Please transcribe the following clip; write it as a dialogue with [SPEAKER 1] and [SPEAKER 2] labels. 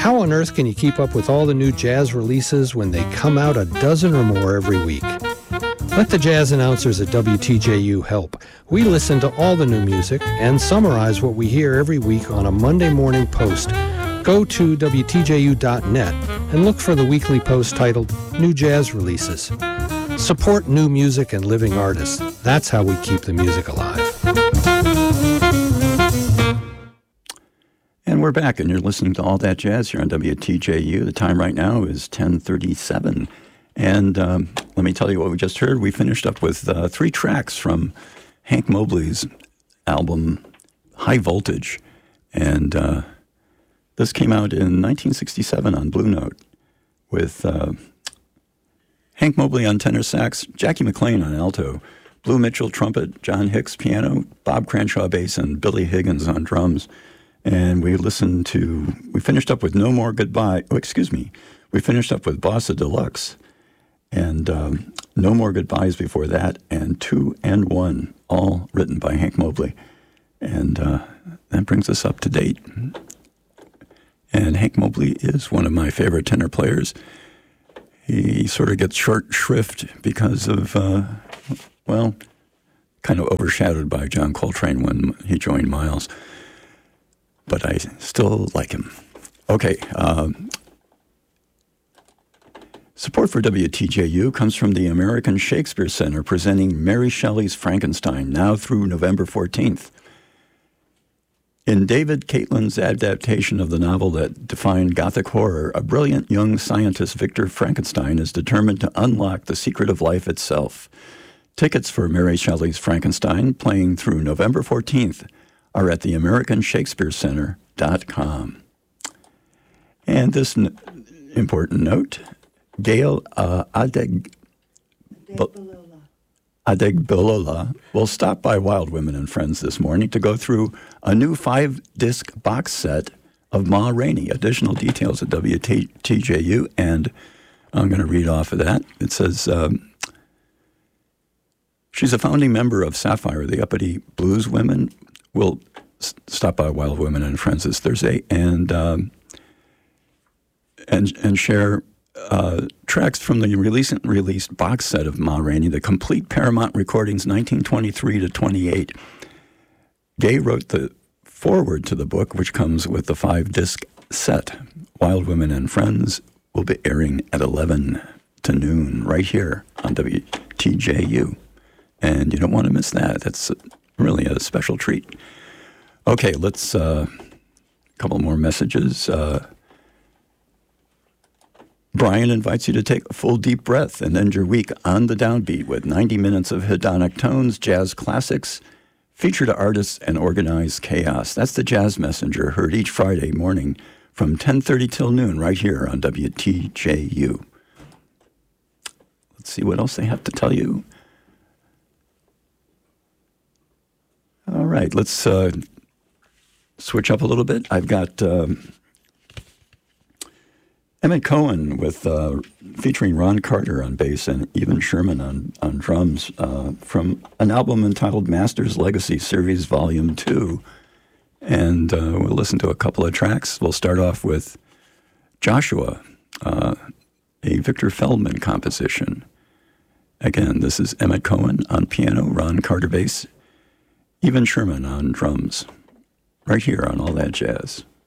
[SPEAKER 1] How on earth can you keep up with all the new jazz releases when they come out a dozen or more every week? Let the jazz announcers at WTJU help. We listen to all the new music and summarize what we hear every week on a Monday morning post. Go to WTJU.net and look for the weekly post titled New Jazz Releases. Support new music and living artists. That's how we keep the music alive.
[SPEAKER 2] And we're back, and you're listening to All That Jazz here on WTJU. The time right now is 10:37. And let me tell you what we just heard. We finished up with 3 tracks from Hank Mobley's album High Voltage. And this came out in 1967 on Blue Note with Hank Mobley on tenor sax, Jackie McLean on alto, Blue Mitchell trumpet, John Hicks piano, Bob Cranshaw bass, and Billy Higgins on drums. And we finished up with No More Goodbye. We finished up with Bossa Deluxe and No More Goodbyes before that, and 2 and 1, all written by Hank Mobley. And that brings us up to date. And Hank Mobley is one of my favorite tenor players. He sort of gets short shrift because of, kind of overshadowed by John Coltrane when he joined Miles. But I still like him. Okay. Support for WTJU comes from the American Shakespeare Center, presenting Mary Shelley's Frankenstein now through November 14th. In David Caitlin's adaptation of the novel that defined Gothic horror, a brilliant young scientist, Victor Frankenstein, is determined to unlock the secret of life itself. Tickets for Mary Shelley's Frankenstein, playing through November 14th, are at the AmericanShakespeareCenter.com. And this important note, Gail Adegbilola will stop by Wild Women and Friends this morning to go through a new 5-disc box set of Ma Rainey. Additional details at WTJU, and I'm going to read off of that. It says, she's a founding member of Sapphire, the uppity blues women. Will stop by Wild Women and Friends this Thursday and share tracks from the recently released box set of Ma Rainey, the complete Paramount Recordings 1923 to 28. Gay wrote the foreword to the book, which comes with the 5-disc set. Wild Women and Friends will be airing at 11 to noon right here on WTJU. And you don't want to miss that. That's really a special treat. Okay, let's a couple more messages. Brian invites you to take a full deep breath and end your week on the downbeat with 90 minutes of hedonic tones, jazz classics, featured artists, and organized chaos. That's the Jazz Messenger, heard each Friday morning from 10:30 till noon right here on WTJU. Let's see what else they have to tell you. All right, let's switch up a little bit. I've got Emmett Cohen with featuring Ron Carter on bass and Evan Sherman on drums from an album entitled Masters Legacy Series Volume 2. And we'll listen to a couple of tracks. We'll start off with Joshua, a Victor Feldman composition. Again, this is Emmett Cohen on piano, Ron Carter bass, Evan Sherman on drums, right here on All That Jazz.